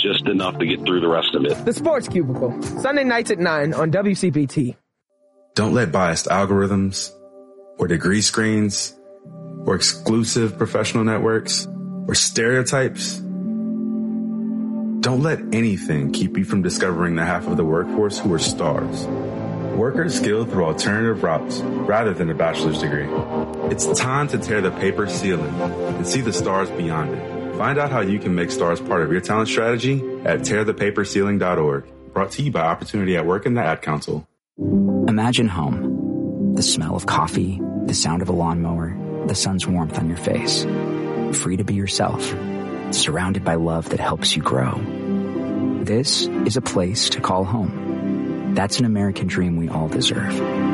just enough to get through the rest of it. The Sports Cubicle, Sunday nights at 9 on WCPT. Don't let biased algorithms or degree screens or exclusive professional networks or stereotypes. Don't let anything keep you from discovering the half of the workforce who are stars. Workers skilled through alternative routes rather than a bachelor's degree. It's time to tear the paper ceiling and see the stars beyond it. Find out how you can make stars part of your talent strategy at tearthepaperceiling.org. Brought to you by Opportunity at Work and the Ad Council. Imagine home. The smell of coffee, the sound of a lawnmower, the sun's warmth on your face. Free to be yourself, surrounded by love that helps you grow. This is a place to call home. That's an American dream we all deserve.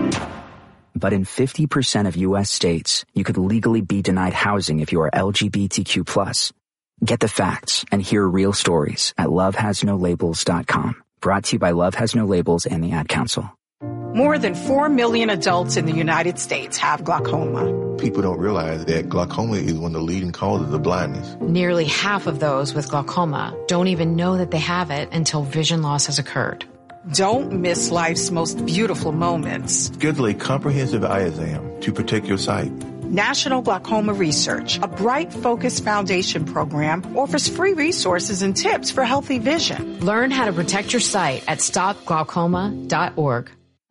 But in 50% of U.S. states, you could legally be denied housing if you are LGBTQ+. Get the facts and hear real stories at lovehasnolabels.com. Brought to you by Love Has No Labels and the Ad Council. More than 4 million adults in the United States have glaucoma. People don't realize that glaucoma is one of the leading causes of blindness. Nearly half of those with glaucoma don't even know that they have it until vision loss has occurred. Don't miss life's most beautiful moments. Schedule a comprehensive eye exam to protect your sight. National Glaucoma Research, a Bright Focus Foundation program, offers free resources and tips for healthy vision. Learn how to protect your sight at stopglaucoma.org.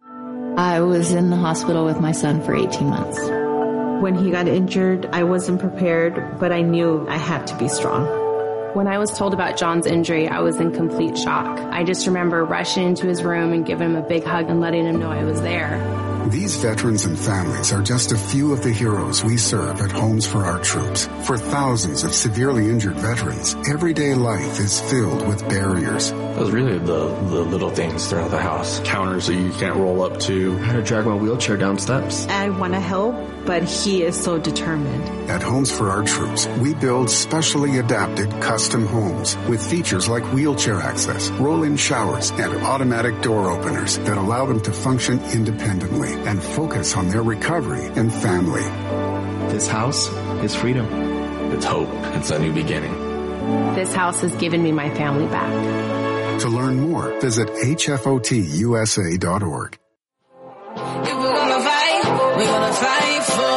I was in the hospital with my son for 18 months. When he got injured, I wasn't prepared, but I knew I had to be strong. When I was told about John's injury, I was in complete shock. I just remember rushing into his room and giving him a big hug and letting him know I was there. These veterans and families are just a few of the heroes we serve at Homes for Our Troops. For thousands of severely injured veterans, everyday life is filled with barriers. It was really the little things throughout the house. Counters that you can't roll up to. How to drag my wheelchair down steps. I want to help, but he is so determined. At Homes for Our Troops, we build specially adapted custom homes with features like wheelchair access, roll-in showers, and automatic door openers that allow them to function independently and focus on their recovery and family. This house is freedom. It's hope. It's a new beginning. This house has given me my family back. To learn more, visit hfotusa.org. If we're gonna fight for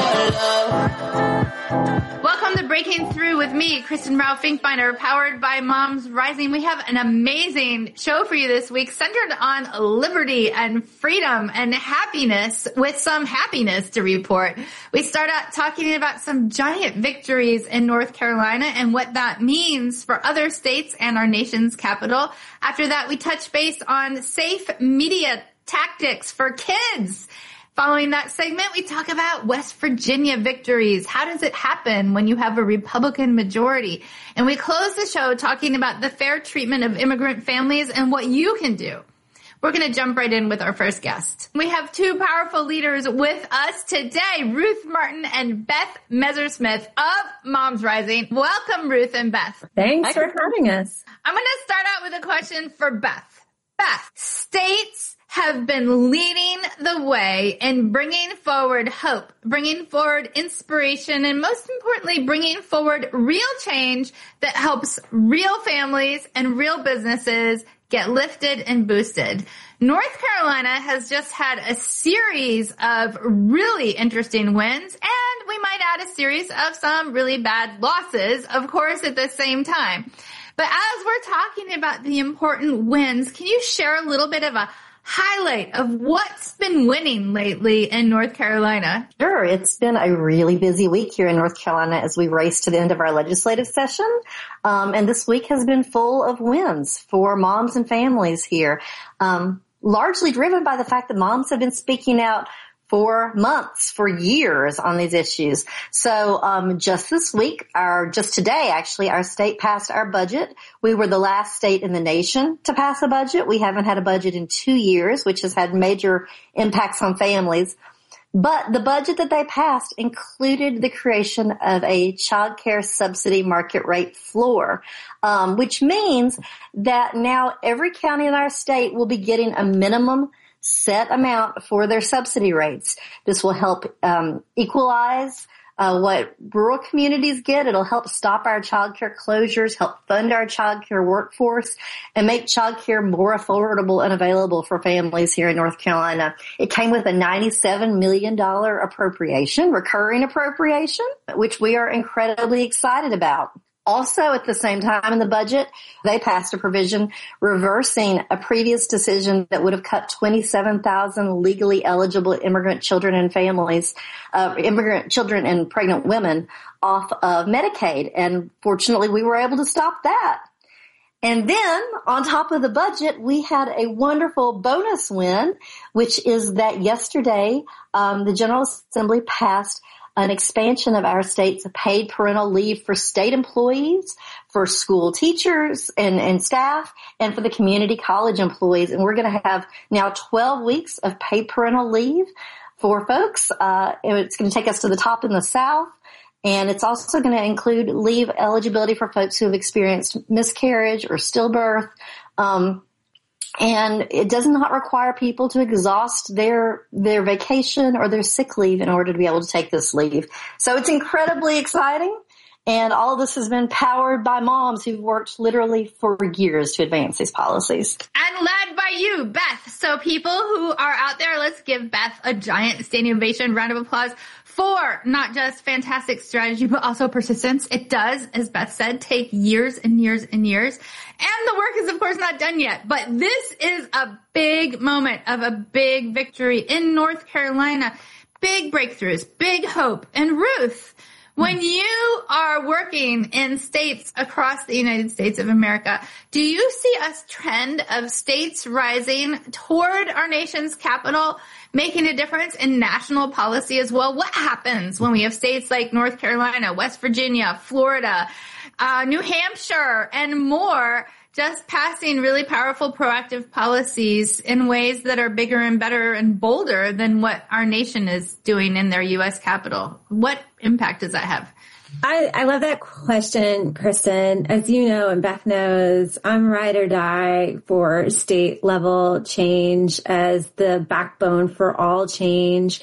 love. Welcome to Breaking Through with me, Kristen Rao Finkbeiner, powered by Moms Rising. We have an amazing show for you this week, centered on liberty and freedom and happiness, with some happiness to report. We start out talking about some giant victories in North Carolina and what that means for other states and our nation's capital. After that, we touch base on safe media tactics for kids. Following that segment, we talk about West Virginia victories. How does it happen when you have a Republican majority? And we close the show talking about the fair treatment of immigrant families and what you can do. We're going to jump right in with our first guest. We have two powerful leaders with us today, Ruth Martin and Beth Messersmith of Moms Rising. Welcome, Ruth and Beth. Thanks for having us. I'm going to start out with a question for Beth. Beth, states have been leading the way in bringing forward hope, bringing forward inspiration, and most importantly, bringing forward real change that helps real families and real businesses get lifted and boosted. North Carolina has just had a series of really interesting wins, and we might add a series of some really bad losses, of course, at the same time. But as we're talking about the important wins, can you share a little bit of a highlight of what's been winning lately in North Carolina? Sure. It's been a really busy week here in North Carolina as we race to the end of our legislative session. And this week has been full of wins for moms and families here, largely driven by the fact that moms have been speaking out for months, for years on these issues. So, just this week, just today, actually, our state passed our budget. We were the last state in the nation to pass a budget. We haven't had a budget in 2 years, which has had major impacts on families. But the budget that they passed included the creation of a child care subsidy market rate floor, which means that now every county in our state will be getting a minimum set amount for their subsidy rates. This will help equalize what rural communities get. It'll help stop our childcare closures, help fund our childcare workforce, and make childcare more affordable and available for families here in North Carolina. It came with a $97 million appropriation, recurring appropriation, which we are incredibly excited about. Also, at the same time in the budget, they passed a provision reversing a previous decision that would have cut 27,000 legally eligible immigrant children and families, immigrant children and pregnant women off of Medicaid. And fortunately, we were able to stop that. And then on top of the budget, we had a wonderful bonus win, which is that yesterday, the General Assembly passed an expansion of our state's paid parental leave for state employees, for school teachers and staff, and for the community college employees. And we're going to have now 12 weeks of paid parental leave for folks. It's going to take us to the top in the South. And it's also going to include leave eligibility for folks who have experienced miscarriage or stillbirth. And it does not require people to exhaust their vacation or their sick leave in order to be able to take this leave. So it's incredibly exciting. And all of this has been powered by moms who've worked literally for years to advance these policies. And led by you, Beth. So people who are out there, let's give Beth a giant standing ovation, round of applause for not just fantastic strategy, but also persistence. It does, as Beth said, take years and years and years. And the work is, of course, not done yet. But this is a big moment of a big victory in North Carolina. Big breakthroughs, big hope. And Ruth, when you are working in states across the United States of America, do you see a trend of states rising toward our nation's capital, making a difference in national policy as well? What happens when we have states like North Carolina, West Virginia, Florida, New Hampshire, and more just passing really powerful proactive policies in ways that are bigger and better and bolder than what our nation is doing in their U.S. Capitol? What impact does that have? I love that question, Kristen. As you know, and Beth knows, I'm ride or die for state level change as the backbone for all change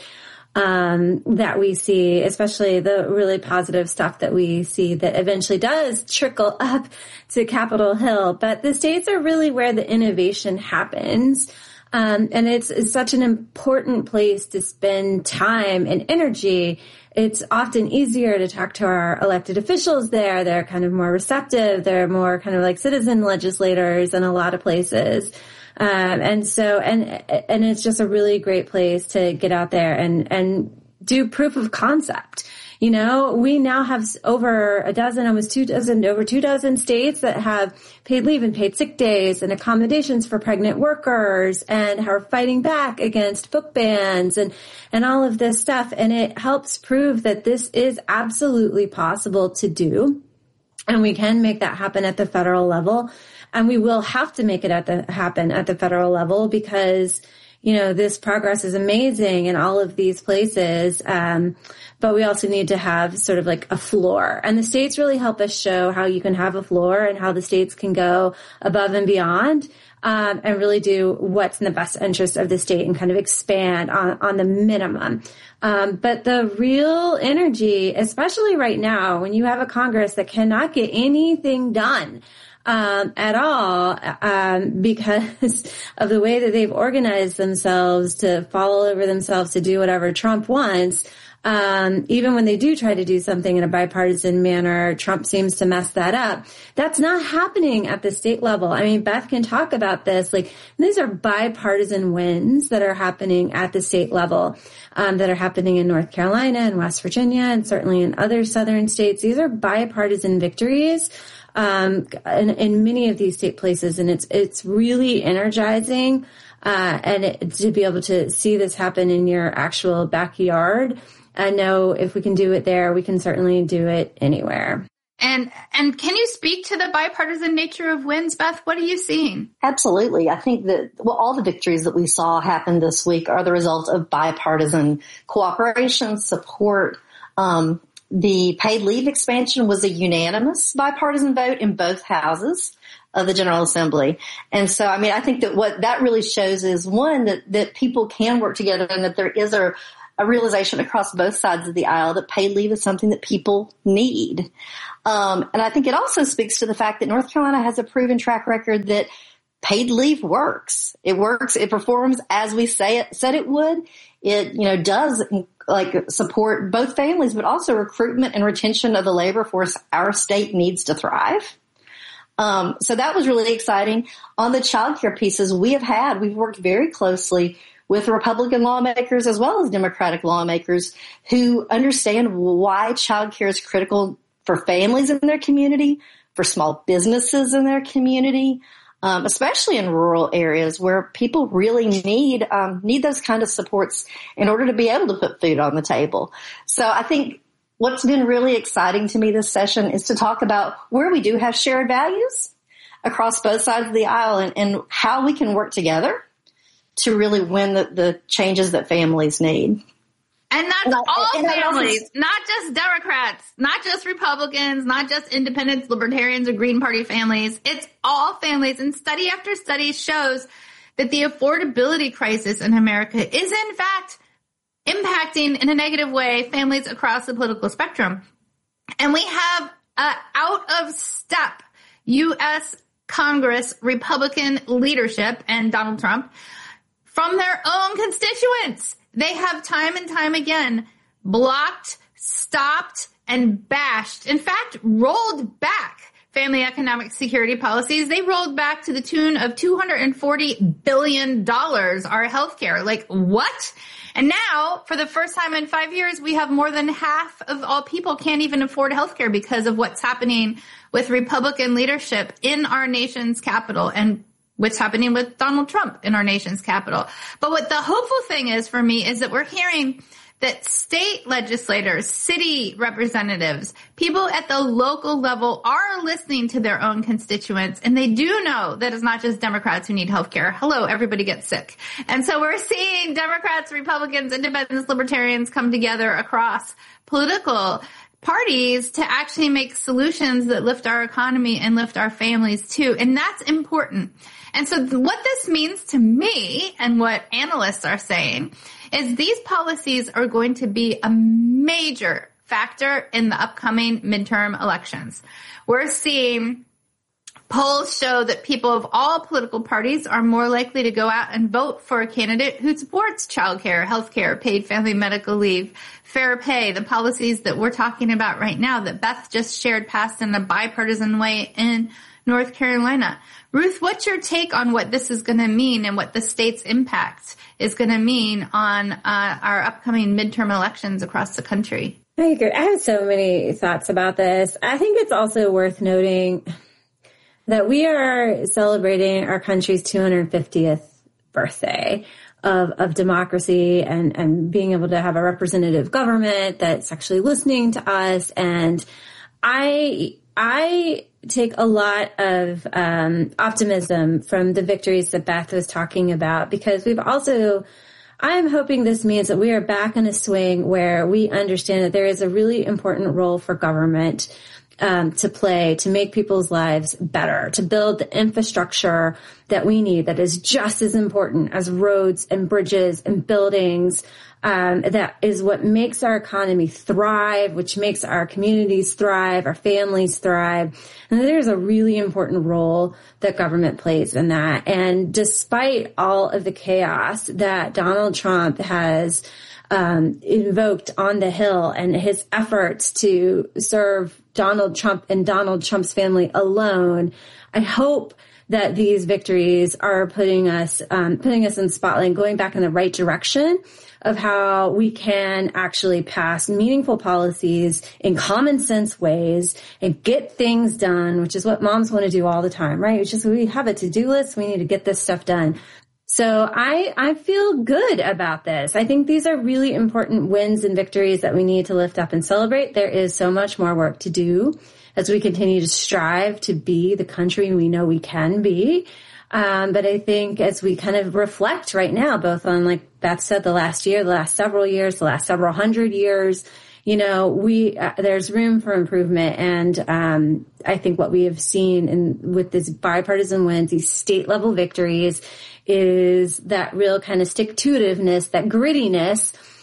that we see, especially the really positive stuff that we see that eventually does trickle up to Capitol Hill. But the states are really where the innovation happens. And it's such an important place to spend time and energy. It's often easier to talk to our elected officials there. They're kind of more receptive. They're more kind of like citizen legislators in a lot of places. And it's just a really great place to get out there and do proof of concept. You know, we now have over 2 dozen states that have paid leave and paid sick days and accommodations for pregnant workers and are fighting back against book bans and all of this stuff. And it helps prove that this is absolutely possible to do. And we can make that happen at the federal level. And we will have to make it happen at the federal level because, you know, this progress is amazing in all of these places. But we also need to have sort of like a floor. And the states really help us show how you can have a floor and how the states can go above and beyond, and really do what's in the best interest of the state and kind of expand on the minimum. But the real energy, especially right now, when you have a Congress that cannot get anything done, at all, because of the way that they've organized themselves to fall over themselves to do whatever Trump wants. Even when they do try to do something in a bipartisan manner, Trump seems to mess that up. That's not happening at the state level. I mean, Beth can talk about this. Like, these are bipartisan wins that are happening at the state level, that are happening in North Carolina and West Virginia and certainly in other southern states. These are bipartisan victories. In many of these state places, and it's really energizing, to be able to see this happen in your actual backyard. I know if we can do it there, we can certainly do it anywhere. And can you speak to the bipartisan nature of wins, Beth? What are you seeing? Absolutely. I think that, all the victories that we saw happen this week are the result of bipartisan cooperation, support. The paid leave expansion was a unanimous bipartisan vote in both houses of the General Assembly. And so, I mean, I think that what that really shows is, one, that people can work together and that there is a a realization across both sides of the aisle that paid leave is something that people need. And I think it also speaks to the fact that North Carolina has a proven track record that paid leave works. It works. It performs as we said it would. It, does support both families, but also recruitment and retention of the labor force our state needs to thrive. So that was really exciting. On the childcare pieces, we've worked very closely with Republican lawmakers as well as Democratic lawmakers who understand why childcare is critical for families in their community, for small businesses in their community, especially in rural areas where people really need those kind of supports in order to be able to put food on the table. So I think what's been really exciting to me this session is to talk about where we do have shared values across both sides of the aisle and how we can work together to really win the changes that families need. And that's all families, not just Democrats, not just Republicans, not just independents, libertarians, or Green Party families. It's all families. And study after study shows that the affordability crisis in America is, in fact, impacting in a negative way families across the political spectrum. And we have out of step U.S. Congress Republican leadership and Donald Trump from their own constituents. They have time and time again blocked, stopped, and bashed, in fact, rolled back family economic security policies. They rolled back to the tune of $240 billion our health care. Like, what? And now, for the first time in 5 years, we have more than half of all people can't even afford health care because of what's happening with Republican leadership in our nation's capital and what's happening with Donald Trump in our nation's capital. But what the hopeful thing is for me is that we're hearing that state legislators, city representatives, people at the local level are listening to their own constituents, and they do know that it's not just Democrats who need health care. Hello, everybody gets sick. And so we're seeing Democrats, Republicans, independents, libertarians come together across political parties to actually make solutions that lift our economy and lift our families too. And that's important. And so what this means to me and what analysts are saying is these policies are going to be a major factor in the upcoming midterm elections. We're seeing polls show that people of all political parties are more likely to go out and vote for a candidate who supports childcare, healthcare, paid family medical leave, fair pay, the policies that we're talking about right now that Beth just shared passed in a bipartisan way in North Carolina. Ruth, what's your take on what this is going to mean and what the state's impact is going to mean on our upcoming midterm elections across the country? I agree. I have so many thoughts about this. I think it's also worth noting that we are celebrating our country's 250th birthday of democracy and being able to have a representative government that's actually listening to us. And I take a lot of optimism from the victories that Beth was talking about, because I'm hoping this means that we are back in a swing where we understand that there is a really important role for government to play, to make people's lives better, to build the infrastructure that we need that is just as important as roads and bridges and buildings. That is what makes our economy thrive, which makes our communities thrive, our families thrive. And there's a really important role that government plays in that. And despite all of the chaos that Donald Trump has invoked on the Hill and his efforts to serve Donald Trump and Donald Trump's family alone, I hope that these victories are putting us in the spotlight and going back in the right direction of how we can actually pass meaningful policies in common sense ways and get things done, which is what moms want to do all the time, right? It's just, we have a to-do list. We need to get this stuff done. So I feel good about this. I think these are really important wins and victories that we need to lift up and celebrate. There is so much more work to do as we continue to strive to be the country we know we can be. But I think as we kind of reflect right now, both on, like Beth said, the last year, the last several years, the last several hundred years, there's room for improvement. And I think what we have seen with this bipartisan wins, these state level victories, is that real kind of stick-to-itiveness, that grittiness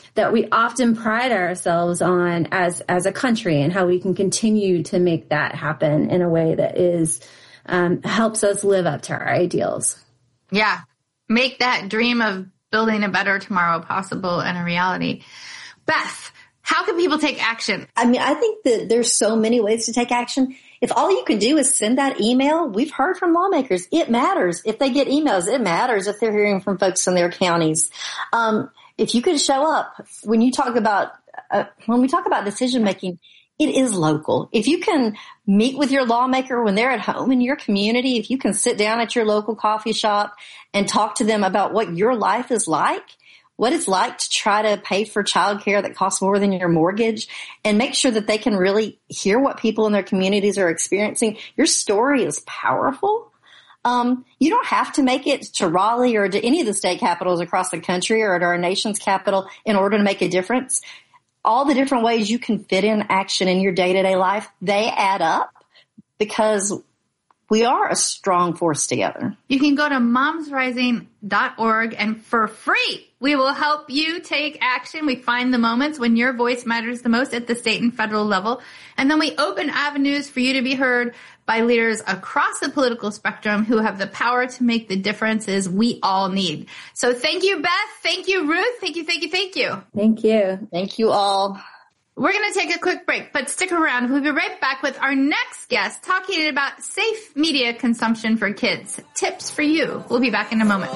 that we often pride ourselves on as a country, and how we can continue to make that happen in a way that is helps us live up to our ideals. Yeah. Make that dream of building a better tomorrow possible and a reality. Beth, how can people take action? I mean, I think that there's so many ways to take action. If all you can do is send that email, we've heard from lawmakers. It matters. If they get emails, it matters if they're hearing from folks in their counties. If you can show up, when we talk about decision making, it is local. If you can meet with your lawmaker when they're at home in your community, if you can sit down at your local coffee shop and talk to them about what your life is like, what it's like to try to pay for childcare that costs more than your mortgage, and make sure that they can really hear what people in their communities are experiencing. Your story is powerful. You don't have to make it to Raleigh or to any of the state capitals across the country or at our nation's capital in order to make a difference. All the different ways you can fit in action in your day-to-day life, they add up because we are a strong force together. You can go to momsrising.org, and for free, we will help you take action. We find the moments when your voice matters the most at the state and federal level. And then we open avenues for you to be heard by leaders across the political spectrum who have the power to make the differences we all need. So thank you, Beth. Thank you, Ruth. Thank you, thank you, thank you. Thank you. Thank you all. We're going to take a quick break, but stick around. We'll be right back with our next guest talking about safe media consumption for kids. Tips for you. We'll be back in a moment.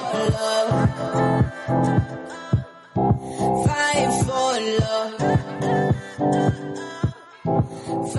Fight for love.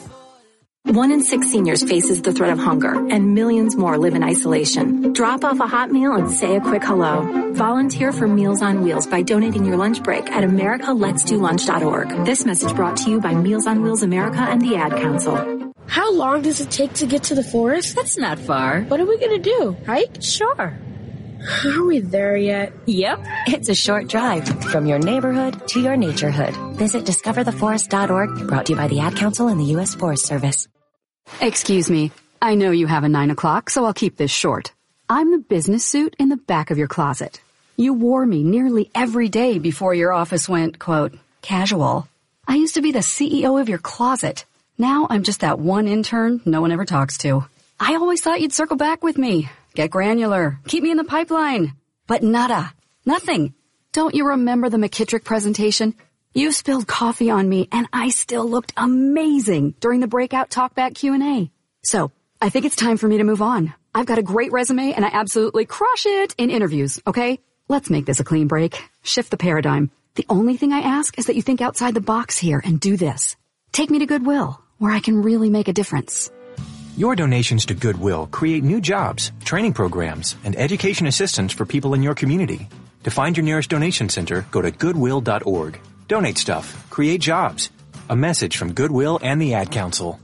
1 in 6 seniors faces the threat of hunger, and millions more live in isolation. Drop off a hot meal and say a quick hello. Volunteer for Meals on Wheels by donating your lunch break at americaletsdolunch.org. This message brought to you by Meals on Wheels America and the Ad Council. How long does it take to get to the forest? That's not far. What are we going to do? Hike? Sure. Are we there yet? Yep. It's a short drive from your neighborhood to your naturehood. Visit discovertheforest.org, brought to you by the Ad Council and the U.S. Forest Service. Excuse me. I know you have a 9 o'clock, so I'll keep this short. I'm the business suit in the back of your closet. You wore me nearly every day before your office went, quote, casual. I used to be the CEO of your closet. Now I'm just that one intern no one ever talks to. I always thought you'd circle back with me. Get granular. Keep me in the pipeline. But nada. Nothing. Don't you remember the McKittrick presentation? You spilled coffee on me, and I still looked amazing during the breakout talkback Q&A. So, I think it's time for me to move on. I've got a great resume, and I absolutely crush it in interviews, okay? Let's make this a clean break. Shift the paradigm. The only thing I ask is that you think outside the box here and do this. Take me to Goodwill, where I can really make a difference. Your donations to Goodwill create new jobs, training programs, and education assistance for people in your community. To find your nearest donation center, go to goodwill.org. Donate stuff. Create jobs. A message from Goodwill and the Ad Council.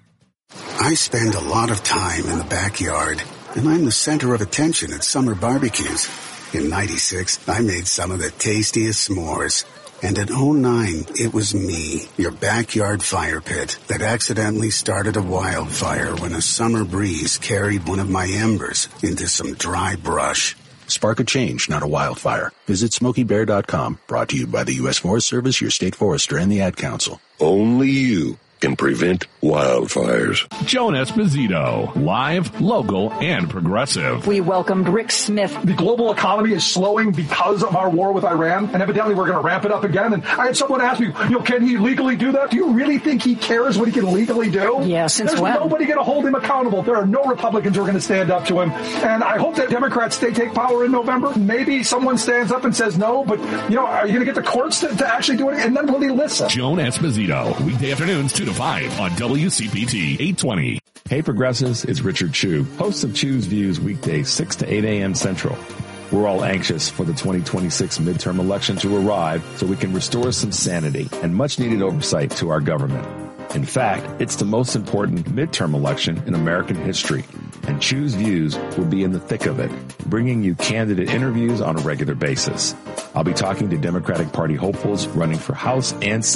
I spend a lot of time in the backyard, and I'm the center of attention at summer barbecues. In '96, I made some of the tastiest s'mores. And in '09, it was me, your backyard fire pit, that accidentally started a wildfire when a summer breeze carried one of my embers into some dry brush. Spark a change, not a wildfire. Visit SmokeyBear.com, brought to you by the U.S. Forest Service, your state forester, and the Ad Council. Only you can prevent wildfires. Joan Esposito, live, local, and progressive. We welcomed Rick Smith. The global economy is slowing because of our war with Iran, and evidently we're going to ramp it up again. And I had someone ask me, can he legally do that? Do you really think he cares what he can legally do? Yeah, since There's when? nobody going to hold him accountable. There are no Republicans who are going to stand up to him. And I hope that Democrats, they take power in November. Maybe someone stands up and says no, but, are you going to get the courts to actually do it? And then will he listen? Joan Esposito, weekday afternoons 2 to 5 on WCPT 820. Hey Progressives, it's Richard Chu, host of Chu's Views weekdays 6 to 8 a.m. Central. We're all anxious for the 2026 midterm election to arrive so we can restore some sanity and much needed oversight to our government. In fact, it's the most important midterm election in American history, and Chu's Views will be in the thick of it, bringing you candidate interviews on a regular basis. I'll be talking to Democratic Party hopefuls running for House and Senate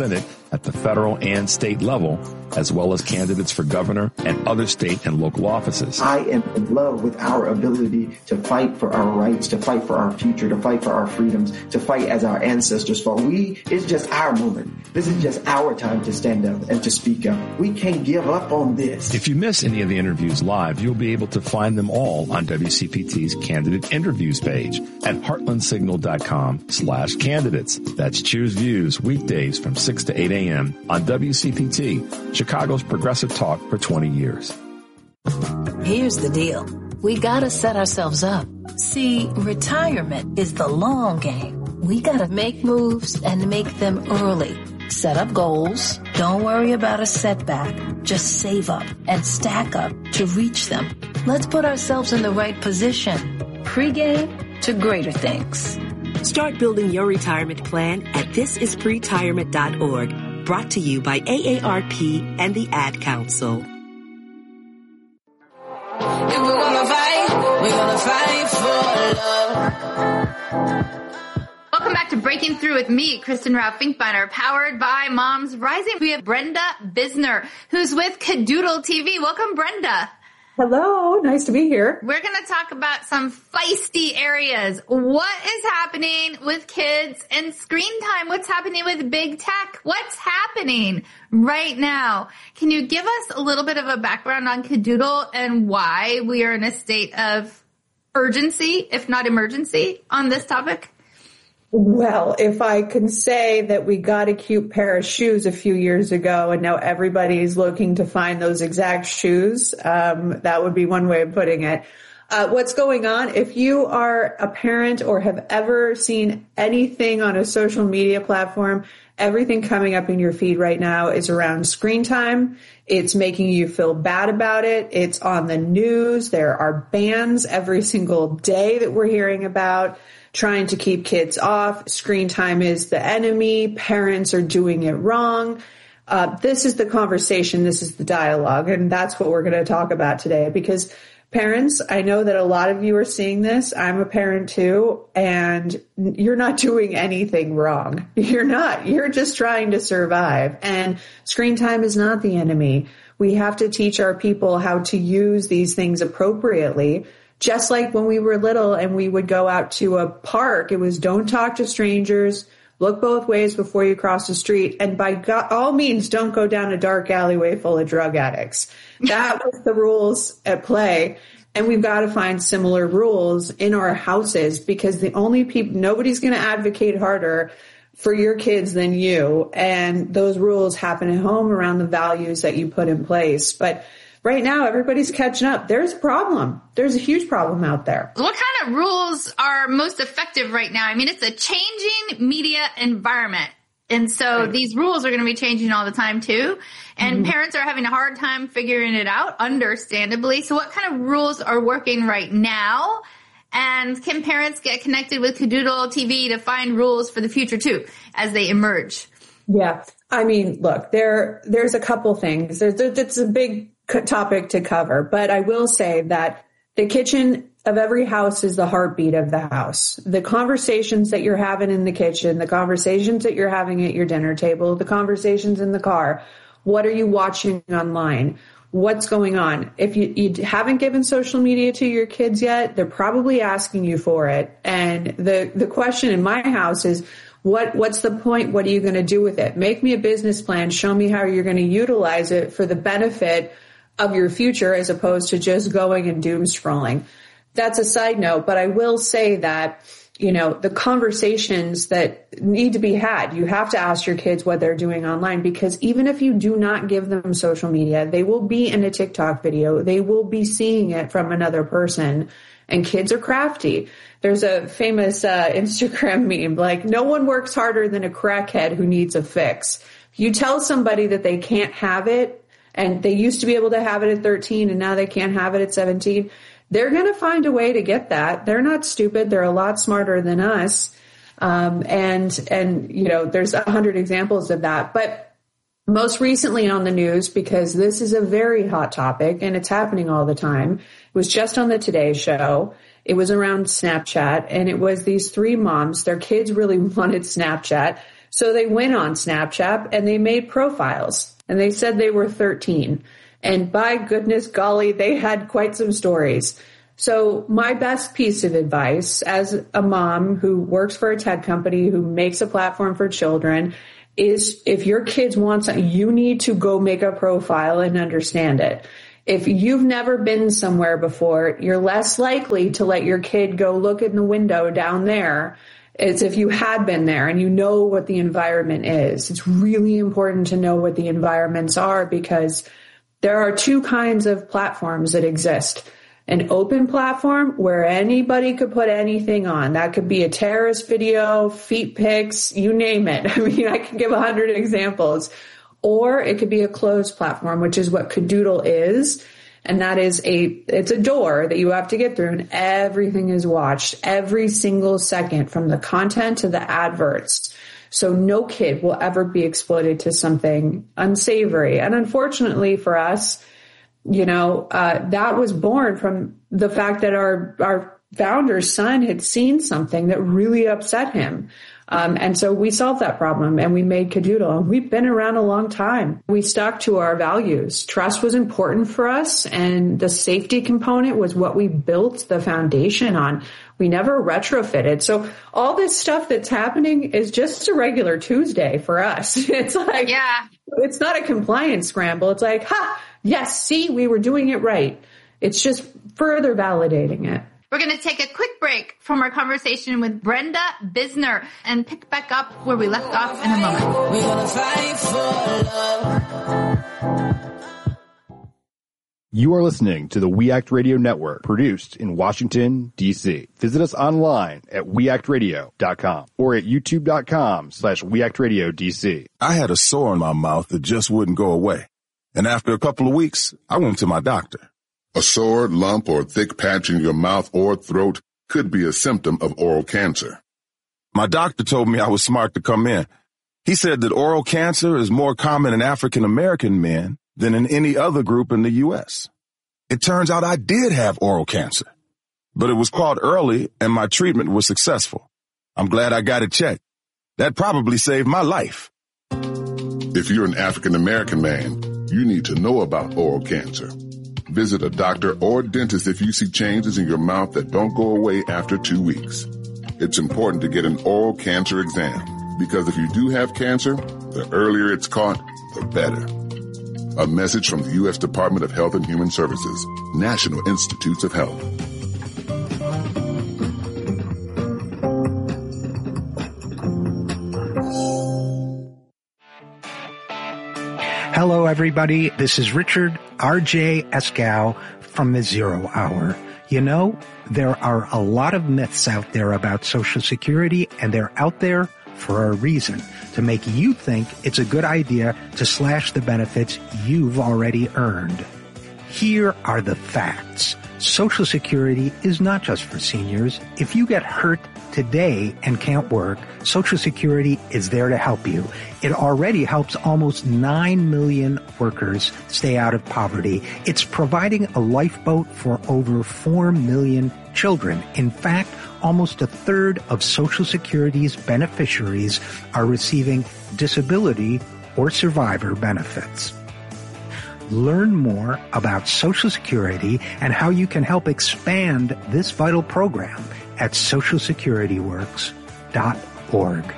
at the federal and state level, as well as candidates for governor and other state and local offices. I am in love with our ability to fight for our rights, to fight for our future, to fight for our freedoms, to fight as our ancestors fought. It's just our moment. This is just our time to stand up and to speak up. We can't give up on this. If you miss any of the interviews live, you'll be able to find them all on WCPT's candidate interviews page at heartlandsignal.com/candidates. That's Choose Views weekdays from 6 to 8 a.m. on WCPT, Chicago's progressive talk for 20 years. Here's the deal. We gotta set ourselves up. See, retirement is the long game. We gotta make moves and make them early. Set up goals. Don't worry about a setback. Just save up and stack up to reach them. Let's put ourselves in the right position. Pre-game to greater things. Start building your retirement plan at thisispretirement.org. Brought to you by AARP and the Ad Council. If we're gonna fight for love. Welcome back to Breaking Through with me, Kristen Ralph Finkbeiner, powered by Moms Rising. We have Brenda Bisner, who's with Cadoodle TV. Welcome, Brenda. Hello, nice to be here. We're going to talk about some feisty areas. What is happening with kids and screen time? What's happening with big tech? What's happening right now? Can you give us a little bit of a background on Cadoodle and why we are in a state of urgency, if not emergency, on this topic? Well, if I can say that we got a cute pair of shoes a few years ago and now everybody's looking to find those exact shoes, that would be one way of putting it. What's going on? If you are a parent or have ever seen anything on a social media platform, everything coming up in your feed right now is around screen time. It's making you feel bad about it. It's on the news. There are bans every single day that we're hearing about, trying to keep kids off. Screen time is the enemy. Parents are doing it wrong. This is the conversation. This is the dialogue. And that's what we're going to talk about today, because parents, I know that a lot of you are seeing this. I'm a parent too, and you're not doing anything wrong. You're not. You're just trying to survive. And screen time is not the enemy. We have to teach our people how to use these things appropriately. Just like when we were little and we would go out to a park, it was don't talk to strangers, look both ways before you cross the street, and by all means, don't go down a dark alleyway full of drug addicts. That was the rules at play. And we've got to find similar rules in our houses, because the only people, nobody's going to advocate harder for your kids than you. And those rules happen at home around the values that you put in place. But right now, everybody's catching up. There's a problem. There's a huge problem out there. What kind of rules are most effective right now? I mean, it's a changing media environment. And so these rules are going to be changing all the time too. And parents are having a hard time figuring it out, understandably. So what kind of rules are working right now? And can parents get connected with Cadoodle TV to find rules for the future too, as they emerge? Yeah. I mean, look, there's a couple things. It's a big topic to cover, but I will say that the kitchen of every house is the heartbeat of the house. The conversations that you're having in the kitchen, the conversations that you're having at your dinner table, the conversations in the car. What are you watching online? What's going on? If you haven't given social media to your kids yet, they're probably asking you for it. And the question in my house is, what's the point? What are you going to do with it? Make me a business plan. Show me how you're going to utilize it for the benefit of your future, as opposed to just going and doom scrolling. That's a side note, but I will say that, the conversations that need to be had, you have to ask your kids what they're doing online, because even if you do not give them social media, they will be in a TikTok video. They will be seeing it from another person, and kids are crafty. There's a famous Instagram meme, like, no one works harder than a crackhead who needs a fix. If you tell somebody that they can't have it, and they used to be able to have it at 13 and now they can't have it at 17, they're going to find a way to get that. They're not stupid. They're a lot smarter than us. And there's 100 examples of that. But most recently on the news, because this is a very hot topic and it's happening all the time, it was just on the Today Show. It was around Snapchat, and it was these three moms. Their kids really wanted Snapchat. So they went on Snapchat and they made profiles, and they said they were 13. And by goodness golly, they had quite some stories. So my best piece of advice as a mom who works for a tech company who makes a platform for children is, if your kids want something, you need to go make a profile and understand it. If you've never been somewhere before, you're less likely to let your kid go look in the window down there as if you had been there and you know what the environment is. It's really important to know what the environments are, because there are two kinds of platforms that exist. An open platform where anybody could put anything on. That could be a terrorist video, feet pics, you name it. I mean, I can give 100 examples. Or it could be a closed platform, which is what Cadoodle is. And that is it's a door that you have to get through, and everything is watched every single second, from the content to the adverts. So no kid will ever be exploited to something unsavory. And unfortunately for us, that was born from the fact that our founder's son had seen something that really upset him. And so we solved that problem and we made Cadoodle, and we've been around a long time. We stuck to our values. Trust was important for us, and the safety component was what we built the foundation on. We never retrofitted. So all this stuff that's happening is just a regular Tuesday for us. It's like, it's not a compliance scramble. It's like, yes, see, we were doing it right. It's just further validating it. We're going to take a quick break from our conversation with Brenda Bisner and pick back up where we left off in a moment. We're gonna fight for love. You are listening to the We Act Radio Network, produced in Washington, D.C. Visit us online at weactradio.com or at youtube.com/weactradiodc. I had a sore in my mouth that just wouldn't go away. And after a couple of weeks, I went to my doctor. A sore, lump, or thick patch in your mouth or throat could be a symptom of oral cancer. My doctor told me I was smart to come in. He said that oral cancer is more common in African American men than in any other group in the U.S. It turns out I did have oral cancer, but it was caught early and my treatment was successful. I'm glad I got it checked. That probably saved my life. If you're an African American man, you need to know about oral cancer. Visit a doctor or dentist if you see changes in your mouth that don't go away after 2 weeks. It's important to get an oral cancer exam, because if you do have cancer, the earlier it's caught, the better. A message from the U.S. Department of Health and Human Services, National Institutes of Health. Hello, everybody. This is Richard R.J. Escow from the Zero Hour. You know, there are a lot of myths out there about Social Security, and they're out there for a reason, to make you think it's a good idea to slash the benefits you've already earned. Here are the facts. Social Security is not just for seniors. If you get hurt today and can't work, Social Security is there to help you. It already helps almost 9 million workers stay out of poverty. It's providing a lifeboat for over 4 million children. In fact, almost a third of Social Security's beneficiaries are receiving disability or survivor benefits. Learn more about Social Security and how you can help expand this vital program at socialsecurityworks.org.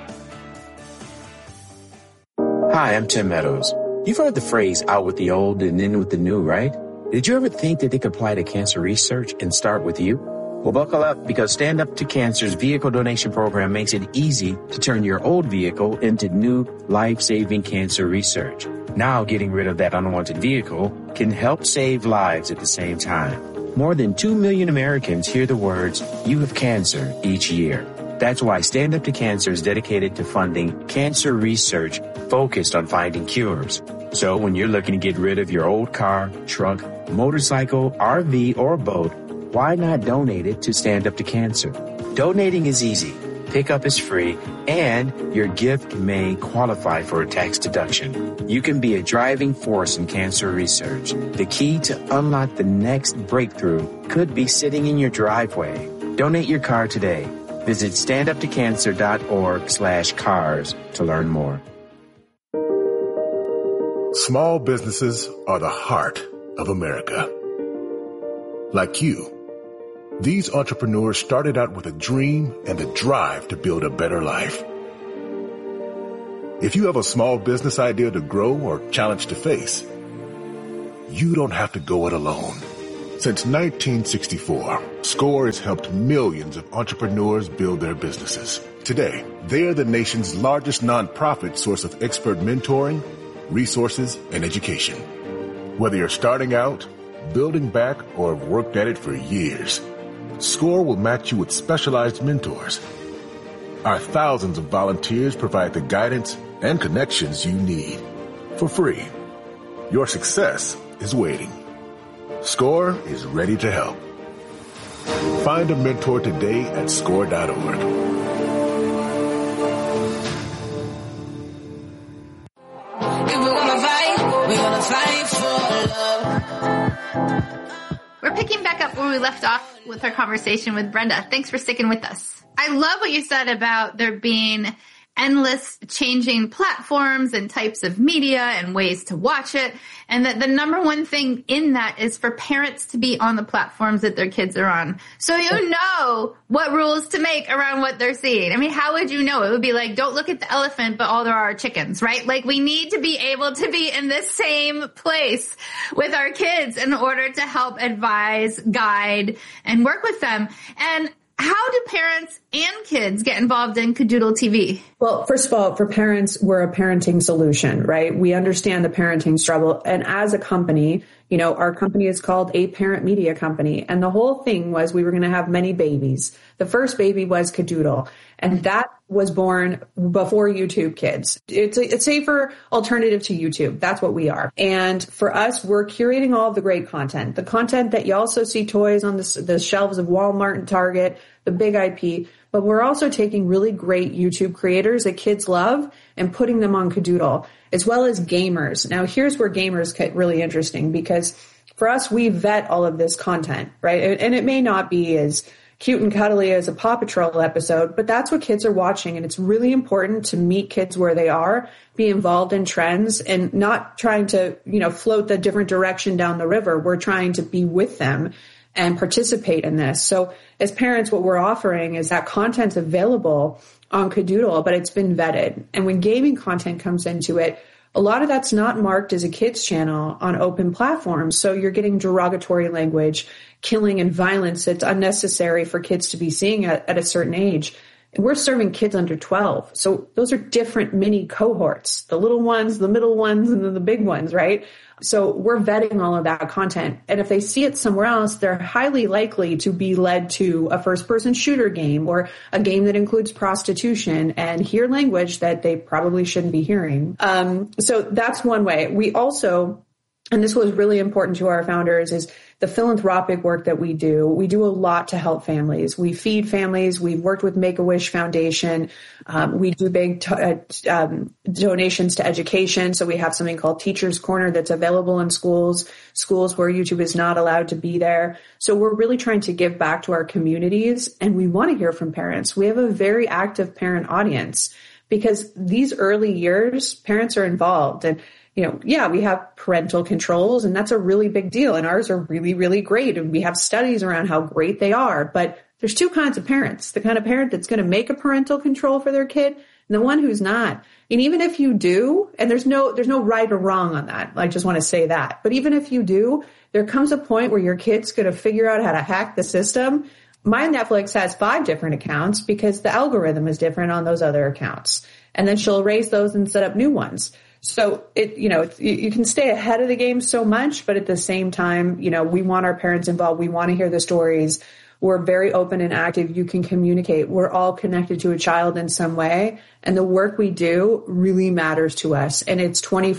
Hi, I'm Tim Meadows. You've heard the phrase out with the old and in with the new, right? Did you ever think that they could apply to cancer research and start with you? Well, buckle up, because Stand Up to Cancer's vehicle donation program makes it easy to turn your old vehicle into new life-saving cancer research. Now, getting rid of that unwanted vehicle can help save lives at the same time. More than 2 million Americans hear the words, "You have cancer," each year. That's why Stand Up to Cancer is dedicated to funding cancer research focused on finding cures. So when you're looking to get rid of your old car, truck, motorcycle, RV, or boat, why not donate it to Stand Up to Cancer? Donating is easy. Pickup is free, and your gift may qualify for a tax deduction. You can be a driving force in cancer research. The key to unlock the next breakthrough could be sitting in your driveway. Donate your car today. Visit standuptocancer.org/cars to learn more. Small businesses are the heart of America. Like you, these entrepreneurs started out with a dream and the drive to build a better life. If you have a small business idea to grow or challenge to face, you don't have to go it alone. Since 1964, SCORE has helped millions of entrepreneurs build their businesses. Today, they are the nation's largest nonprofit source of expert mentoring, resources, and education. Whether you're starting out, building back, or have worked at it for years, SCORE will match you with specialized mentors. Our thousands of volunteers provide the guidance and connections you need for free. Your success is waiting. SCORE is ready to help. Find a mentor today at SCORE.org. We're picking back up where we left off with our conversation with Brenda. Thanks for sticking with us. I love what you said about there being endless changing platforms and types of media and ways to watch it. And that the number one thing in that is for parents to be on the platforms that their kids are on. So you know what rules to make around what they're seeing. I mean, how would you know? It would be like, don't look at the elephant, but all there are chickens, right? Like we need to be able to be in this same place with our kids in order to help advise, guide, and work with them. And how do parents and kids get involved in Kadoodle TV? Well, first of all, for parents, we're a parenting solution, right? We understand the parenting struggle. And as a company, you know, our company is called A Parent Media Company. And the whole thing was we were going to have many babies. The first baby was Kadoodle. And that was born before YouTube Kids. It's a safer alternative to YouTube. That's what we are. And for us, we're curating all of the great content. The content that you also see toys on the shelves of Walmart and Target, the big IP. But we're also taking really great YouTube creators that kids love and putting them on Kadoodle, as well as gamers. Now, here's where gamers get really interesting, because for us, we vet all of this content, right? And it may not be as cute and cuddly as a Paw Patrol episode, but that's what kids are watching. And it's really important to meet kids where they are, be involved in trends, and not trying to, you know, float the different direction down the river. We're trying to be with them and participate in this. So as parents, what we're offering is that content's available on Kadoodle, but it's been vetted. And when gaming content comes into it, a lot of that's not marked as a kids channel on open platforms. So you're getting derogatory language, killing, and violence that's unnecessary for kids to be seeing at a certain age. And we're serving kids under 12. So those are different mini cohorts, the little ones, the middle ones, and then the big ones, right? So we're vetting all of that content. And if they see it somewhere else, they're highly likely to be led to a first-person shooter game or a game that includes prostitution and hear language that they probably shouldn't be hearing. So that's one way. We also, and this was really important to our founders, is the philanthropic work that we do. We do a lot to help families. We feed families. We've worked with Make-A-Wish Foundation. We do big donations to education. So we have something called Teachers Corner that's available in schools where YouTube is not allowed to be there. So we're really trying to give back to our communities, and we want to hear from parents. We have a very active parent audience because these early years, parents are involved. And you know, yeah, we have parental controls, and that's a really big deal. And ours are really, really great. And we have studies around how great they are. But there's two kinds of parents: the kind of parent that's going to make a parental control for their kid, and the one who's not. And even if you do, and there's no right or wrong on that. I just want to say that. But even if you do, there comes a point where your kid's going to figure out how to hack the system. My Netflix has 5 different accounts because the algorithm is different on those other accounts. And then she'll erase those and set up new ones. So you can stay ahead of the game so much, but at the same time, you know, we want our parents involved. We want to hear the stories. We're very open and active. You can communicate. We're all connected to a child in some way. And the work we do really matters to us. And it's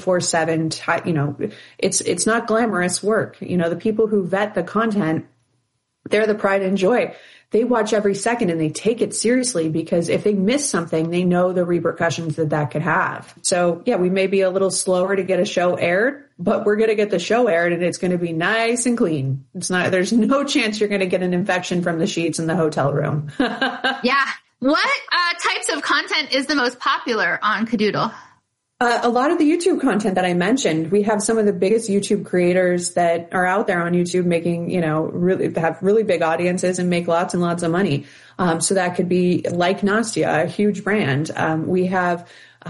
24/7, you know, it's not glamorous work. You know, the people who vet the content, they're the pride and joy. They watch every second and they take it seriously, because if they miss something, they know the repercussions that could have. So yeah, we may be a little slower to get a show aired, but we're going to get the show aired and it's going to be nice and clean. There's no chance you're going to get an infection from the sheets in the hotel room. Yeah. What types of content is the most popular on Kadoodle? A lot of the YouTube content that I mentioned. We have some of the biggest YouTube creators that are out there on YouTube making, really have really big audiences and make lots and lots of money. So that could be like Nastia, a huge brand. We have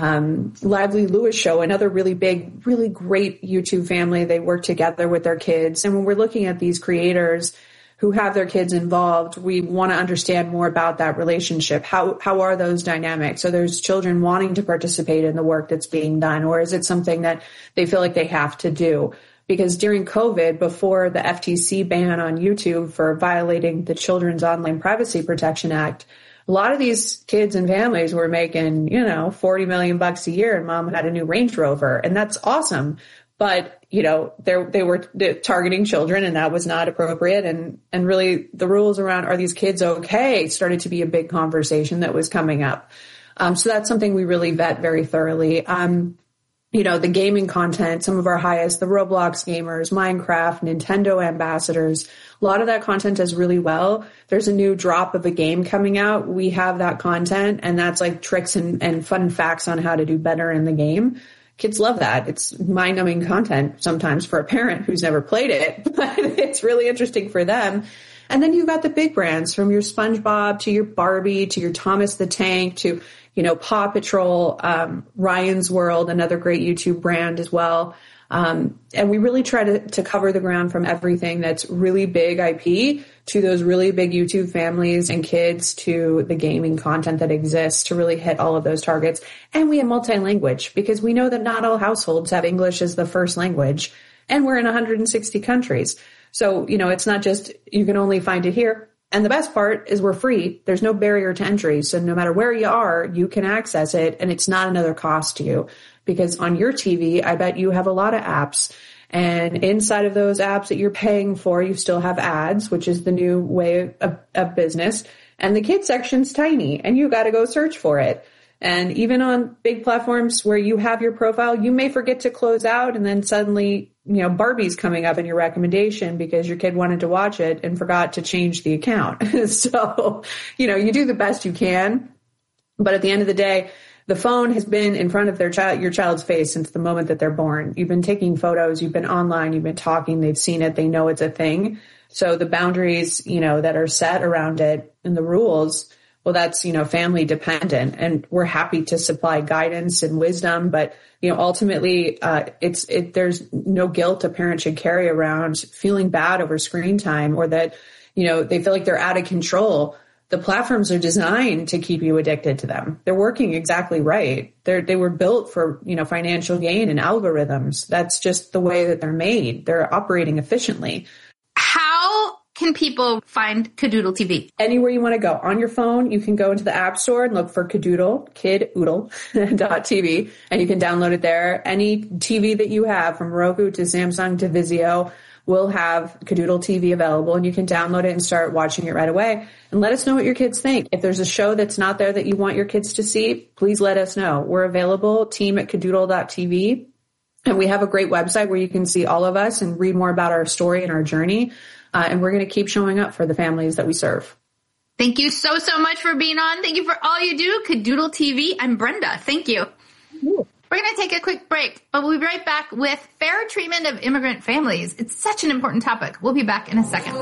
Lively Lewis Show, another really big, really great YouTube family. They work together with their kids. And when we're looking at these creators who have their kids involved, we want to understand more about that relationship. How are those dynamics? Are those children wanting to participate in the work that's being done, or is it something that they feel like they have to do? Because during COVID, before the FTC ban on YouTube for violating the Children's Online Privacy Protection Act, a lot of these kids and families were making, $40 million a year, and mom had a new Range Rover, and that's awesome. But, they were targeting children, and that was not appropriate. And really the rules around, are these kids okay, started to be a big conversation that was coming up. So that's something we really vet very thoroughly. The gaming content, some of our highest, the Roblox gamers, Minecraft, Nintendo ambassadors, a lot of that content does really well. There's a new drop of a game coming out. We have that content, and that's like tricks and fun facts on how to do better in the game. Kids love that. It's mind-numbing content sometimes for a parent who's never played it, but it's really interesting for them. And then you've got the big brands, from your SpongeBob to your Barbie to your Thomas the Tank to, Paw Patrol, Ryan's World, another great YouTube brand as well. And we really try to cover the ground from everything that's really big IP to those really big YouTube families and kids to the gaming content that exists to really hit all of those targets. And we have multi-language because we know that not all households have English as the first language, and we're in 160 countries. So, it's not just you can only find it here. And the best part is we're free. There's no barrier to entry. So no matter where you are, you can access it, and it's not another cost to you. Because on your TV, I bet you have a lot of apps. And inside of those apps that you're paying for, you still have ads, which is the new way of business. And the kids section's tiny, and you got to go search for it. And even on big platforms where you have your profile, you may forget to close out, and then suddenly, Barbie's coming up in your recommendation because your kid wanted to watch it and forgot to change the account. So, you do the best you can. But at the end of the day, the phone has been in front of your child's face since the moment that they're born. You've been taking photos, you've been online, you've been talking, they've seen it, they know it's a thing. So the boundaries, that are set around it and the rules, well, that's, family dependent, and we're happy to supply guidance and wisdom. But, ultimately, there's no guilt a parent should carry around feeling bad over screen time, or that, they feel like they're out of control. The platforms are designed to keep you addicted to them. They're working exactly right. They were built for, financial gain and algorithms. That's just the way that they're made. They're operating efficiently. How can people find Kadoodle TV? Anywhere you want to go. On your phone, you can go into the App Store and look for Kadoodle, kidoodle.tv, and you can download it there. Any TV that you have, from Roku to Samsung to Vizio, will have Kadoodle TV available, and you can download it and start watching it right away. And let us know what your kids think. If there's a show that's not there that you want your kids to see, please let us know. We're available, team@kadoodle.tv. And we have a great website where you can see all of us and read more about our story and our journey. And we're going to keep showing up for the families that we serve. Thank you so much for being on. Thank you for all you do. Kadoodle TV. I'm Brenda. Thank you. Ooh. We're going to take a quick break, but we'll be right back with fair treatment of immigrant families. It's such an important topic. We'll be back in a second.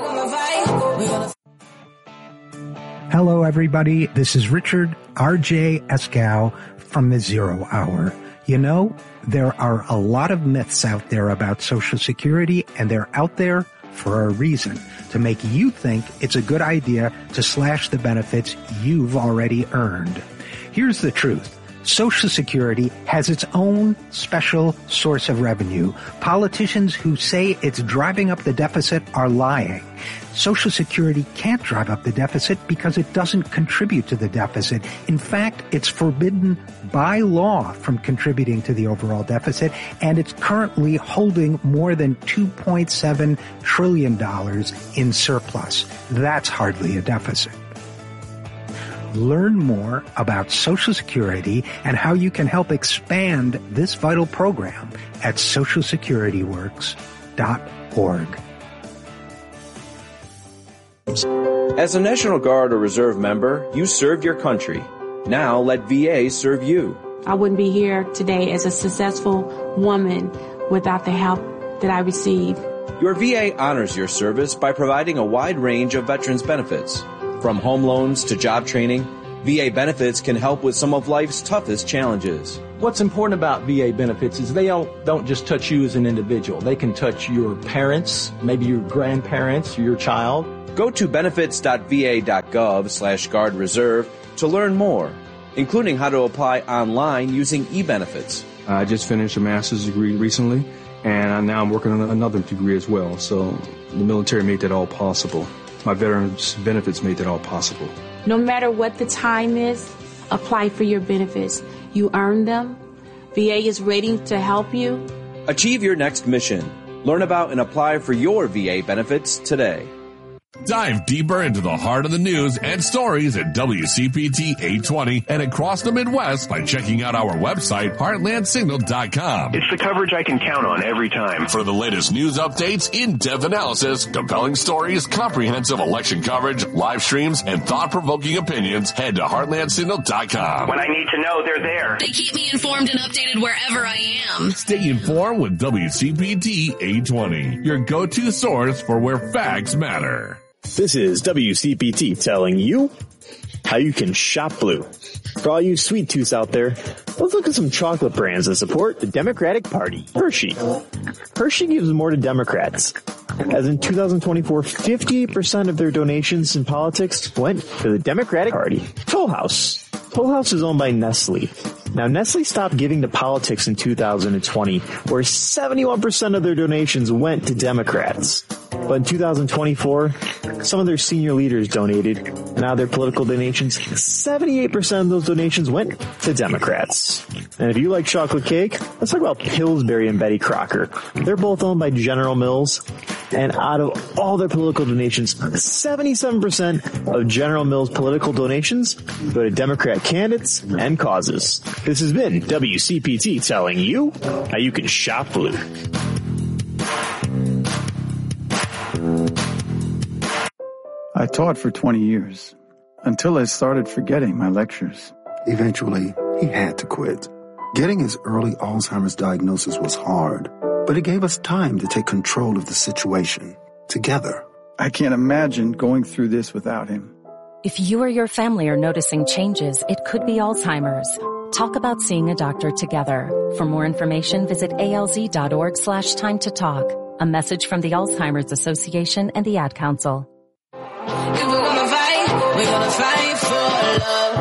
Hello, everybody. This is Richard R.J. Eskow from the Zero Hour. There are a lot of myths out there about Social Security, and they're out there for a reason, to make you think it's a good idea to slash the benefits you've already earned. Here's the truth. Social Security has its own special source of revenue. Politicians who say it's driving up the deficit are lying. Social Security can't drive up the deficit because it doesn't contribute to the deficit. In fact, it's forbidden by law from contributing to the overall deficit, and it's currently holding more than $2.7 trillion in surplus. That's hardly a deficit. Learn more about Social Security and how you can help expand this vital program at socialsecurityworks.org. As a National Guard or Reserve member, you served your country. Now let VA serve you. I wouldn't be here today as a successful woman without the help that I received. Your VA honors your service by providing a wide range of veterans benefits. From home loans to job training, VA benefits can help with some of life's toughest challenges. What's important about VA benefits is they don't just touch you as an individual. They can touch your parents, maybe your grandparents, your child. Go to benefits.va.gov/Guard Reserve to learn more, including how to apply online using e-benefits. I just finished a master's degree recently, and now I'm working on another degree as well. So the military made that all possible. My veterans benefits made that all possible. No matter what the time is, apply for your benefits. You earn them. VA is ready to help you. Achieve your next mission. Learn about and apply for your VA benefits today. Dive deeper into the heart of the news and stories at WCPT 820 and across the Midwest by checking out our website, heartlandsignal.com. It's the coverage I can count on every time. For the latest news updates, in-depth analysis, compelling stories, comprehensive election coverage, live streams, and thought-provoking opinions, head to heartlandsignal.com. When I need to know, they're there. They keep me informed and updated wherever I am. Stay informed with WCPT 820, your go-to source for where facts matter. This is WCPT telling you how you can shop blue. For all you sweet tooths out there, let's look at some chocolate brands that support the Democratic Party. Hershey. Hershey gives more to Democrats. As in 2024, 58% of their donations in politics went to the Democratic Party. Toll House. Toll House is owned by Nestle. Now, Nestle stopped giving to politics in 2020, where 71% of their donations went to Democrats. But in 2024, some of their senior leaders donated. Now their political donations, 78% of those donations went to Democrats. And if you like chocolate cake, let's talk about Pillsbury and Betty Crocker. They're both owned by General Mills. And out of all their political donations, 77% of General Mills' political donations go to Democrat candidates and causes. This has been WCPT telling you how you can shop blue. I taught for 20 years, until I started forgetting my lectures. Eventually, he had to quit. Getting his early Alzheimer's diagnosis was hard, but it gave us time to take control of the situation together. I can't imagine going through this without him. If you or your family are noticing changes, it could be Alzheimer's. Talk about seeing a doctor together. For more information, visit alz.org/time to talk. A message from the Alzheimer's Association and the Ad Council. If we're gonna fight for love.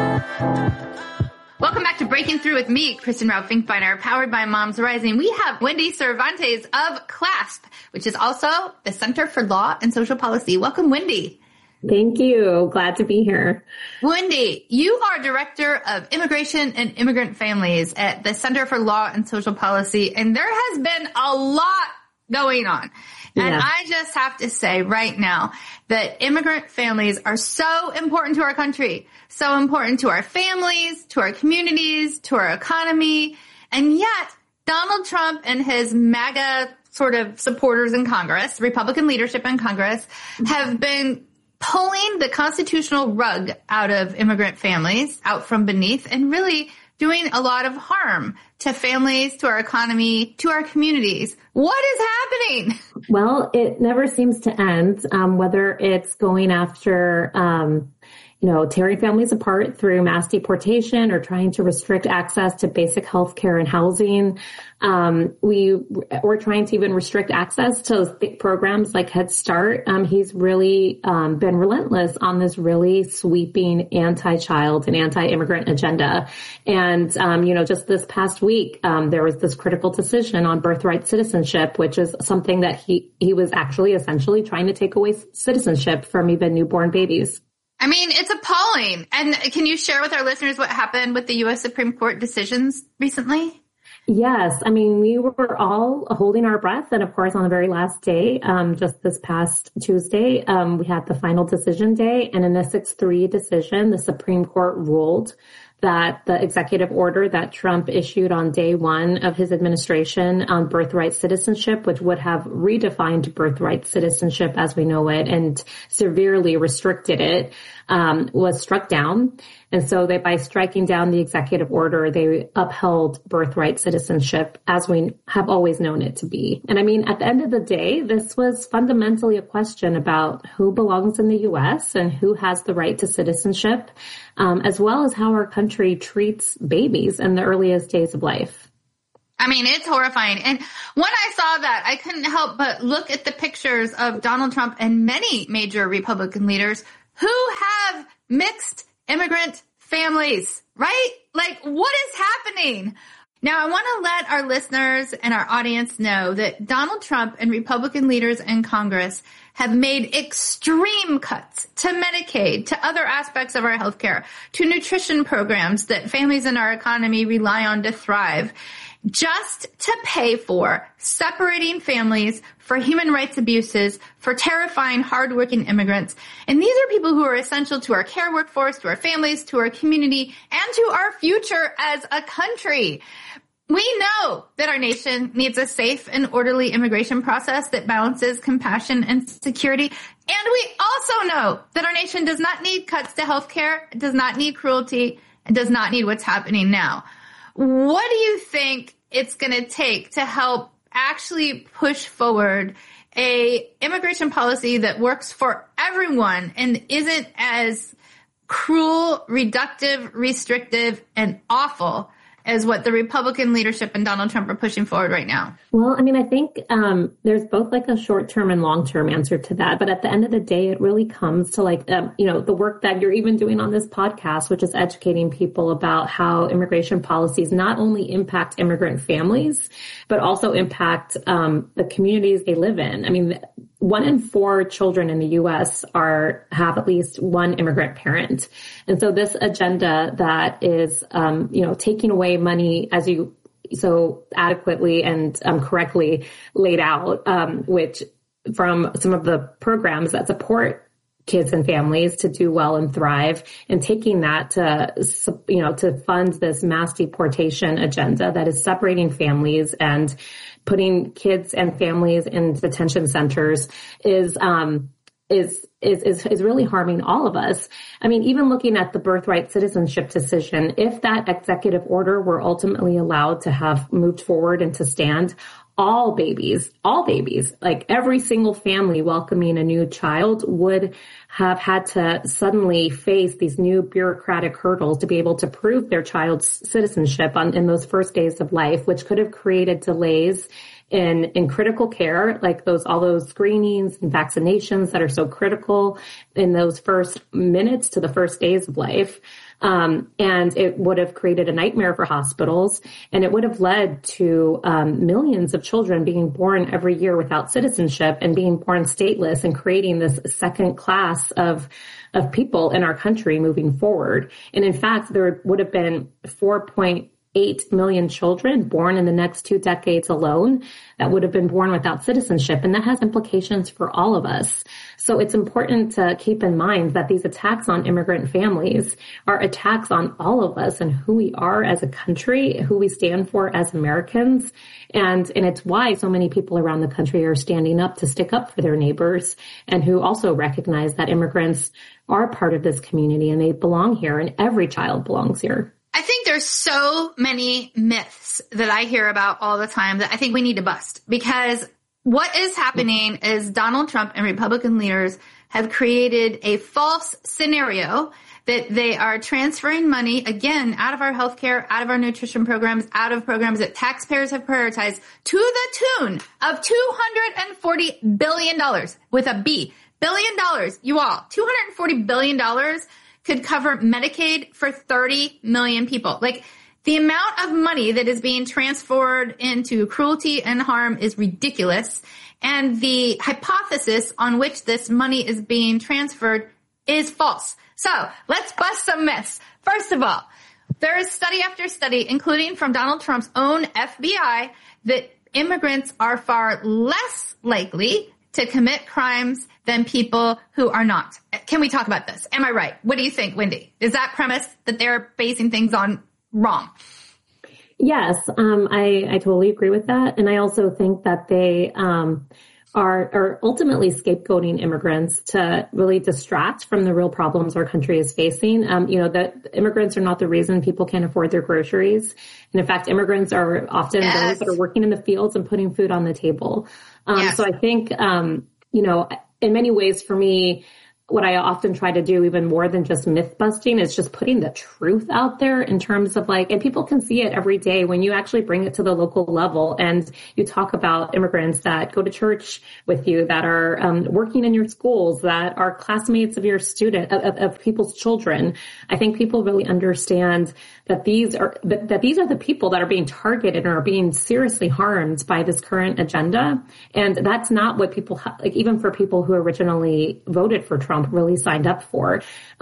Welcome back to Breaking Through with me, Kristen Rao Finkbeiner, powered by Moms Rising. We have Wendy Cervantes of CLASP, which is also the Center for Law and Social Policy. Welcome, Wendy. Thank you. Glad to be here. Wendy, you are Director of Immigration and Immigrant Families at the Center for Law and Social Policy, and there has been a lot going on. And I just have to say right now that immigrant families are so important to our country, so important to our families, to our communities, to our economy. And yet Donald Trump and his MAGA sort of supporters in Congress, Republican leadership in Congress, have been pulling the constitutional rug out of immigrant families, out from beneath, and really doing a lot of harm to families, to our economy, to our communities. What is happening? Well, it never seems to end, whether it's going after, tearing families apart through mass deportation or trying to restrict access to basic health care and housing. We're trying to even restrict access to programs like Head Start. He's really been relentless on this really sweeping anti-child and anti-immigrant agenda. And, just this past week, there was this critical decision on birthright citizenship, which is something that he was actually essentially trying to take away citizenship from even newborn babies. I mean, it's appalling. And can you share with our listeners what happened with the U.S. Supreme Court decisions recently? Yes. I mean, we were all holding our breath. And of course, on the very last day, just this past Tuesday, we had the final decision day. And in a 6-3 decision, the Supreme Court ruled that the executive order that Trump issued on day one of his administration on birthright citizenship, which would have redefined birthright citizenship as we know it and severely restricted it, was struck down. And so by striking down the executive order, they upheld birthright citizenship as we have always known it to be. And I mean, at the end of the day, this was fundamentally a question about who belongs in the U.S. and who has the right to citizenship, as well as how our country treats babies in the earliest days of life. I mean, it's horrifying. And when I saw that, I couldn't help but look at the pictures of Donald Trump and many major Republican leaders who have mixed immigrant families, right? Like, what is happening? Now, I want to let our listeners and our audience know that Donald Trump and Republican leaders in Congress have made extreme cuts to Medicaid, to other aspects of our healthcare, to nutrition programs that families in our economy rely on to thrive, just to pay for separating families, for human rights abuses, for terrifying, hardworking immigrants. And these are people who are essential to our care workforce, to our families, to our community, and to our future as a country. We know that our nation needs a safe and orderly immigration process that balances compassion and security. And we also know that our nation does not need cuts to healthcare, does not need cruelty, and does not need what's happening now. What do you think it's going to take to help actually push forward a immigration policy that works for everyone and isn't as cruel, reductive, restrictive, and awful as what the Republican leadership and Donald Trump are pushing forward right now? Well, I mean, I think there's both like a short-term and long-term answer to that. But at the end of the day, it really comes to like, the work that you're even doing on this podcast, which is educating people about how immigration policies not only impact immigrant families, but also impact the communities they live in. I mean, 1 in 4 children in the U.S. have at least one immigrant parent. And so this agenda that is, taking away money as you so adequately and correctly laid out, which from some of the programs that support kids and families to do well and thrive, and taking that to fund this mass deportation agenda that is separating families and putting kids and families in detention centers is really harming all of us. I mean, even looking at the birthright citizenship decision, if that executive order were ultimately allowed to have moved forward and to stand, all babies, like every single family welcoming a new child would have had to suddenly face these new bureaucratic hurdles to be able to prove their child's citizenship in those first days of life, which could have created delays in critical care, like all those screenings and vaccinations that are so critical in those first minutes to the first days of life. And it would have created a nightmare for hospitals, and it would have led to millions of children being born every year without citizenship and being born stateless, and creating this second class of people in our country moving forward. And in fact, there would have been 4.8 million children born in the next 2 decades alone that would have been born without citizenship. And that has implications for all of us. So it's important to keep in mind that these attacks on immigrant families are attacks on all of us and who we are as a country, who we stand for as Americans. And it's why so many people around the country are standing up to stick up for their neighbors, and who also recognize that immigrants are part of this community and they belong here, and every child belongs here. I think there's so many myths that I hear about all the time that I think we need to bust, because what is happening is Donald Trump and Republican leaders have created a false scenario that they are transferring money, again, out of our healthcare, out of our nutrition programs, out of programs that taxpayers have prioritized, to the tune of $240 billion with a B. $billion, you all. $240 billion could cover Medicaid for 30 million people. Like, the amount of money that is being transferred into cruelty and harm is ridiculous. And the hypothesis on which this money is being transferred is false. So let's bust some myths. First of all, there is study after study, including from Donald Trump's own FBI, that immigrants are far less likely to commit crimes than people who are not. Can we talk about this? Am I right? What do you think, Wendy? Is that premise that they're basing things on wrong? Yes, I totally agree with that. And I also think that they are ultimately scapegoating immigrants to really distract from the real problems our country is facing. That immigrants are not the reason people can't afford their groceries. And in fact, immigrants are often those that are working in the fields and putting food on the table. So I think, in many ways for me, what I often try to do, even more than just myth busting, is just putting the truth out there in terms of and people can see it every day when you actually bring it to the local level and you talk about immigrants that go to church with you, that are working in your schools, that are classmates of your of people's children. I think people really understand that these are the people that are being targeted and are being seriously harmed by this current agenda. And that's not what people, even for people who originally voted for Trump, really signed up for.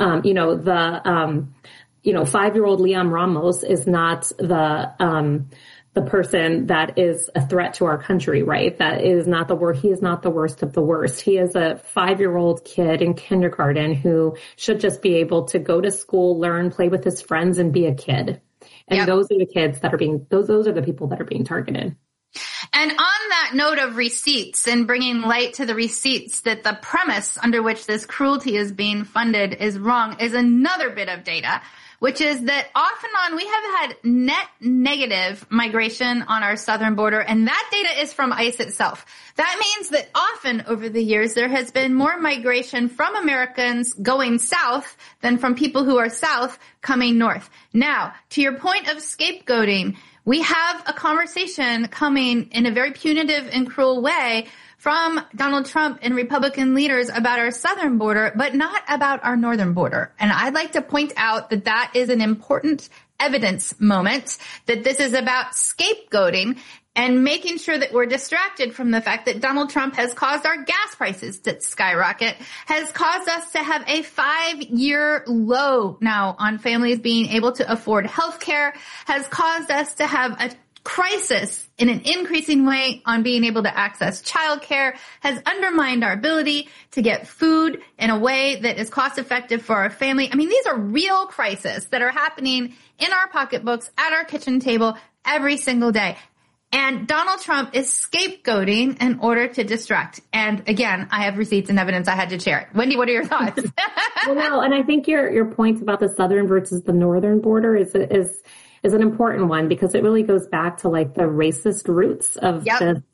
5-year-old Liam Ramos is not the person that is a threat to our country, right? That is not the worst. He is not the worst of the worst. He is a 5-year-old kid in kindergarten who should just be able to go to school, learn, play with his friends, and be a kid. And those are the kids that are those are the people that are being targeted. And on that note of receipts and bringing light to the receipts that the premise under which this cruelty is being funded is wrong is another bit of data, which is that off and on we have had net negative migration on our southern border, and that data is from ICE itself. That means that often over the years there has been more migration from Americans going south than from people who are south coming north. Now, to your point of scapegoating, we have a conversation coming in a very punitive and cruel way from Donald Trump and Republican leaders about our southern border, but not about our northern border. And I'd like to point out that that is an important evidence moment, that this is about scapegoating and making sure that we're distracted from the fact that Donald Trump has caused our gas prices to skyrocket, has caused us to have a 5-year low now on families being able to afford health care, has caused us to have a crisis in an increasing way on being able to access childcare, has undermined our ability to get food in a way that is cost effective for our family. I mean, these are real crises that are happening in our pocketbooks, at our kitchen table every single day. And Donald Trump is scapegoating in order to distract. And again, I have receipts and evidence. I had to share it. Wendy, what are your thoughts? Well, no, and I think your point about the southern versus the northern border is an important one, because it really goes back to the racist roots of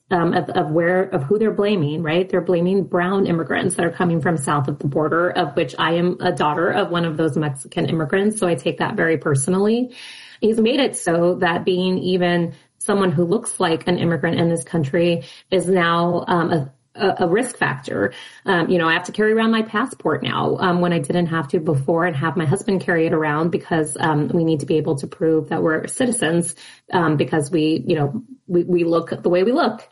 of who they're blaming, right? They're blaming brown immigrants that are coming from south of the border, of which I am a daughter of one of those Mexican immigrants. So I take that very personally. He's made it so that being even someone who looks like an immigrant in this country is now a risk factor. I have to carry around my passport now when I didn't have to before, and have my husband carry it around because we need to be able to prove that we're citizens because we look the way we look.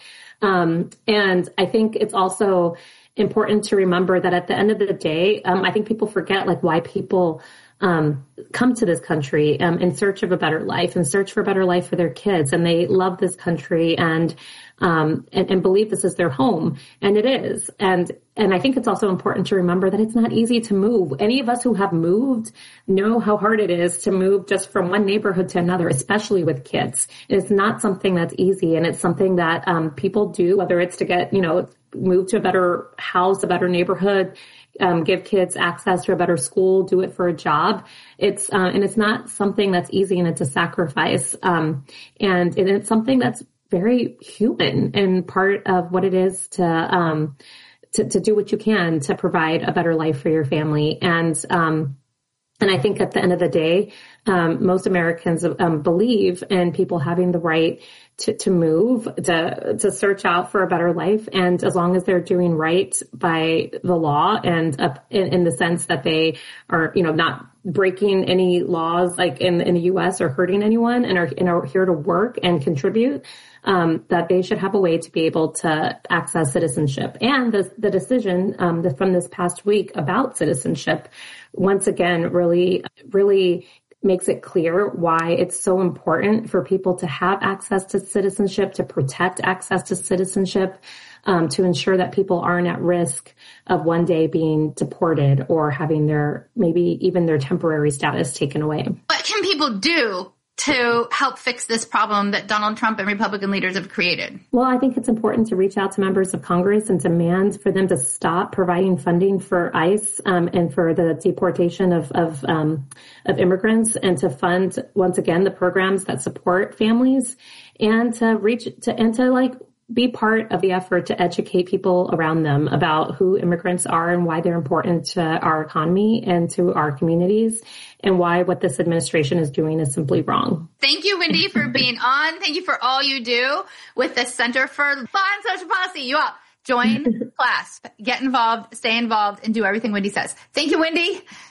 And I think it's also important to remember that at the end of the day, I think people forget why people come to this country in search of a better life, and search for a better life for their kids. And they love this country and believe this is their home. And it is. And I think it's also important to remember that it's not easy to move. Any of us who have moved know how hard it is to move just from one neighborhood to another, especially with kids. It's not something that's easy. And it's something that people do, whether it's to get, move to a better house, a better neighborhood, give kids access to a better school, do it for a job. It's not something that's easy, and it's a sacrifice. And it's something that's very human and part of what it is to do what you can to provide a better life for your family. And I think at the end of the day, most Americans believe in people having the right to move, to search out for a better life. And as long as they're doing right by the law, and in the sense that they are, not breaking any laws in the U.S. or hurting anyone, and are here to work and contribute, that they should have a way to be able to access citizenship. And the decision from this past week about citizenship, once again, really makes it clear why it's so important for people to have access to citizenship, to protect access to citizenship. to ensure that people aren't at risk of one day being deported or having maybe even their temporary status taken away. What can people do to help fix this problem that Donald Trump and Republican leaders have created? Well, I think it's important to reach out to members of Congress and demand for them to stop providing funding for ICE and for the deportation of immigrants, and to fund once again the programs that support families, and to be part of the effort to educate people around them about who immigrants are and why they're important to our economy and to our communities, and why what this administration is doing is simply wrong. Thank you, Wendy, for being on. Thank you for all you do with the Center for Law and Social Policy. You all join CLASP, get involved, stay involved, and do everything Wendy says. Thank you, Wendy.